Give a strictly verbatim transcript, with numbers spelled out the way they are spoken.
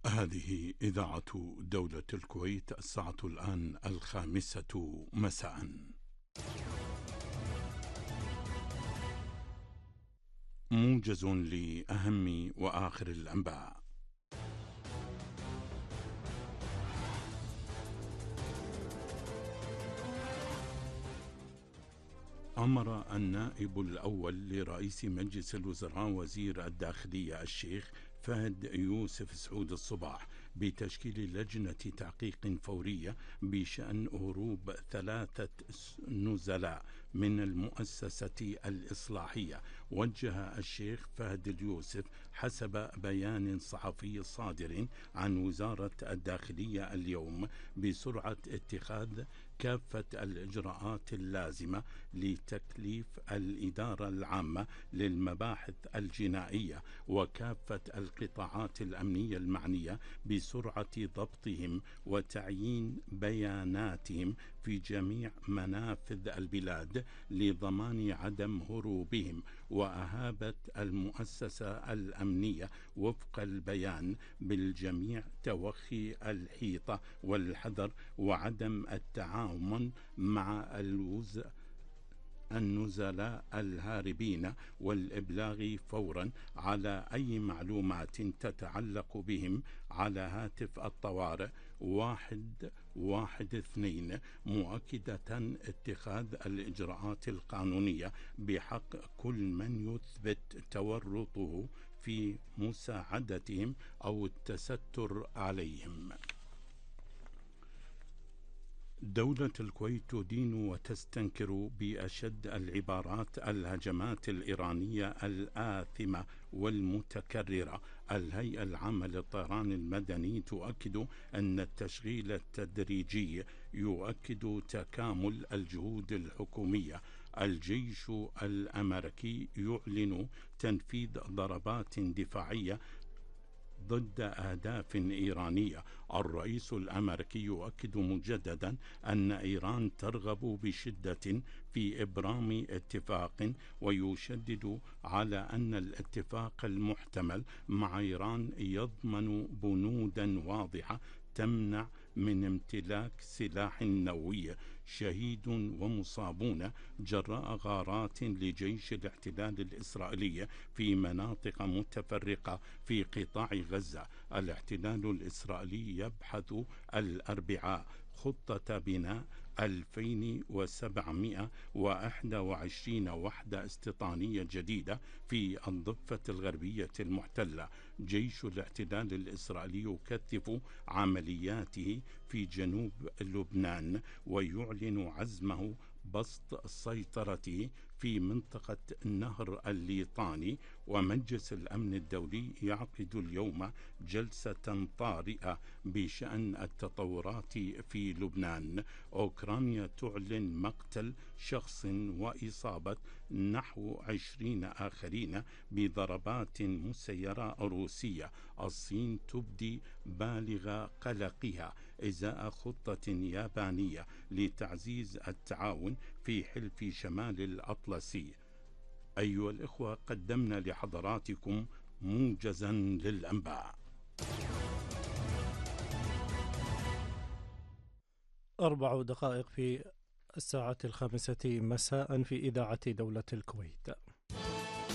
هذه إذاعة دولة الكويت. الساعة الآن الخامسة مساء. موجز لأهم وآخر الأنباء. أمر النائب الأول لرئيس مجلس الوزراء وزير الداخلية الشيخ فهد يوسف سعود الصباح بتشكيل لجنة تحقيق فورية بشأن هروب ثلاثة نزلاء من المؤسسة الإصلاحية. وجه الشيخ فهد اليوسف حسب بيان صحفي صادر عن وزارة الداخلية اليوم بسرعة اتخاذ كافة الإجراءات اللازمة لتكليف الإدارة العامة للمباحث الجنائية وكافة القطاعات الأمنية المعنية بسرعة ضبطهم وتعيين بياناتهم في جميع منافذ البلاد لضمان عدم هروبهم. وأهابت المؤسسة الأمنية وفق البيان بالجميع توخي الحيطة والحذر وعدم التعاون مع الوز النزلاء الهاربين والإبلاغ فورا على أي معلومات تتعلق بهم على هاتف الطوارئ واحد واحد اثنين، مؤكدة اتخاذ الإجراءات القانونية بحق كل من يثبت تورطه في مساعدتهم أو التستر عليهم. دولة الكويت تدين وتستنكر بأشد العبارات الهجمات الإيرانية الآثمة والمتكررة. الهيئة العامة للطيران المدني تؤكد أن التشغيل التدريجي يؤكد تكامل الجهود الحكومية. الجيش الأمريكي يعلن تنفيذ ضربات دفاعية ضد أهداف إيرانية. الرئيس الأمريكي يؤكد مجددا أن إيران ترغب بشدة في إبرام اتفاق ويشدد على أن الاتفاق المحتمل مع إيران يضمن بنودا واضحة تمنع من امتلاك سلاح نووي. شهيد ومصابون جراء غارات لجيش الاحتلال الإسرائيلي في مناطق متفرقة في قطاع غزة. الاحتلال الإسرائيلي يبحث الأربعاء خطة بناء ألفين وسبعمائة وواحد وعشرين وحدة استيطانية جديدة في الضفة الغربية المحتلة. جيش الاحتلال الإسرائيلي يكثف عملياته في جنوب لبنان ويعلن عزمه بسط سيطرته في منطقة نهر الليطاني. ومجلس الأمن الدولي يعقد اليوم جلسة طارئة بشأن التطورات في لبنان. أوكرانيا تعلن مقتل شخص وإصابة نحو عشرين آخرين بضربات مسيرة روسية. الصين تبدي بالغ قلقها إزاء خطة يابانية لتعزيز التعاون في حلف شمال الأطلسي. أيها الإخوة، قدمنا لحضراتكم موجزا للأنباء. أربع دقائق في الساعة الخامسة مساء في إذاعة دولة الكويت.